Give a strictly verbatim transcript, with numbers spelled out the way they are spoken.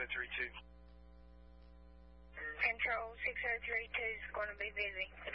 oh three two. Control six oh three two is going to be busy.